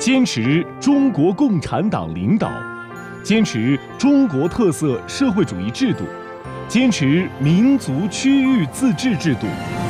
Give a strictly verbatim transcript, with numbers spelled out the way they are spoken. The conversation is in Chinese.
坚持中国共产党领导，坚持中国特色社会主义制度，坚持民族区域自治制度。